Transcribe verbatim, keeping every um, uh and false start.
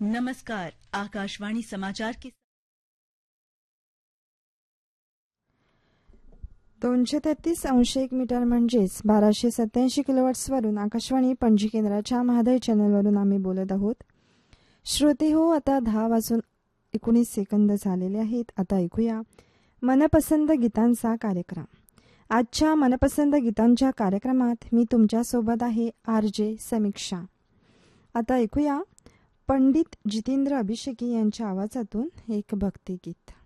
नमस्कार, आकाशवाणी समाचार के दोनशे तेहतीस अंश एक मीटर म्हणजेच बाराशे सत्याऐंशी किलोवॅट्सवरून आकाशवाणी पणजी केंद्राच्या महादय चॅनलवरून आम्ही बोलत आहोत. श्रोते हो, आता दहा वाजून एकोणीस सेकंद झालेले आहेत. आता ऐकूया मनपसंत गीतांचा कार्यक्रम. आजच्या मनपसंत गीतांच्या कार्यक्रमात मी तुमच्यासोबत आहे आर जे समीक्षा. आता ऐकूया पंडित जितेंद्र अभिषेकी यांच्या आवाजातून एक भक्तिगीत.